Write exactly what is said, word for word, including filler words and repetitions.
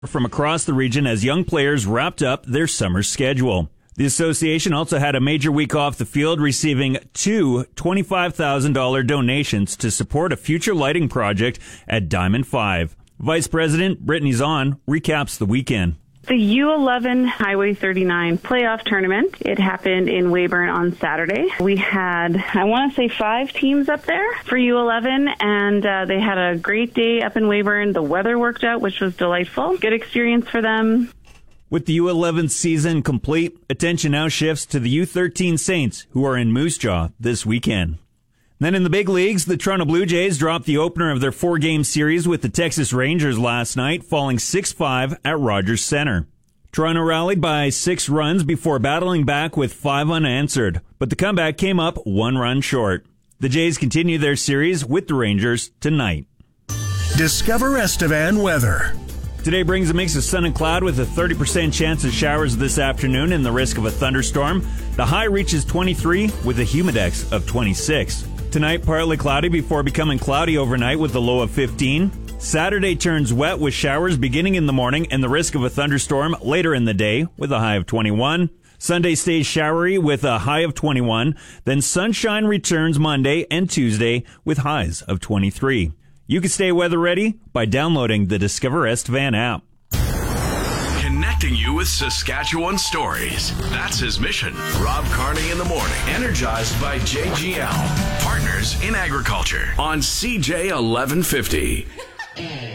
from across the region as young players wrapped up their summer schedule. The association also had a major week off the field, receiving two twenty-five thousand dollars donations to support a future lighting project at Diamond five. Vice President Brittany Zahn recaps the weekend. The U eleven Highway thirty-nine playoff tournament, it happened in Weyburn on Saturday. We had, I want to say, five teams up there for U eleven, and uh, they had a great day up in Weyburn. The weather worked out, which was delightful. Good experience for them. With the U eleven season complete, attention now shifts to the U thirteen Saints, who are in Moose Jaw this weekend. Then in the big leagues, the Toronto Blue Jays dropped the opener of their four-game series with the Texas Rangers last night, falling six five at Rogers Center. Toronto rallied by six runs before battling back with five unanswered, but the comeback came up one run short. The Jays continue their series with the Rangers tonight. Discover Estevan weather. Today brings a mix of sun and cloud with a thirty percent chance of showers this afternoon and the risk of a thunderstorm. The high reaches twenty-three with a humidex of twenty-six. Tonight, partly cloudy before becoming cloudy overnight with a low of fifteen. Saturday turns wet with showers beginning in the morning and the risk of a thunderstorm later in the day with a high of twenty-one. Sunday stays showery with a high of twenty-one. Then sunshine returns Monday and Tuesday with highs of twenty-three. You can stay weather ready by downloading the Discover Estevan app. Connecting you with Saskatchewan stories. That's his mission. Rob Carney in the morning. Energized by J G L. Partners in Agriculture. On C J eleven fifty.